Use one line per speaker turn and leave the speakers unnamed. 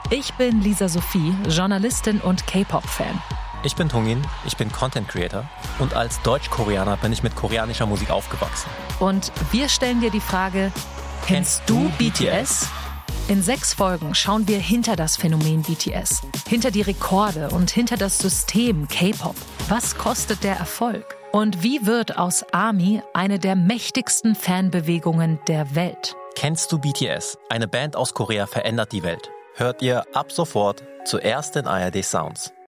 Ich bin Lisa Sophie, Journalistin und K-Pop-Fan.
Ich bin Tongin, ich bin Content Creator und als Deutsch-Koreaner bin ich mit koreanischer Musik aufgewachsen.
Und wir stellen dir die Frage, kennst du BTS? In 6 Folgen schauen wir hinter das Phänomen BTS, hinter die Rekorde und hinter das System K-Pop. Was kostet der Erfolg? Und wie wird aus ARMY eine der mächtigsten Fanbewegungen der Welt?
Kennst du BTS? Eine Band aus Korea verändert die Welt. Hört ihr ab sofort zuerst in ARD Sounds.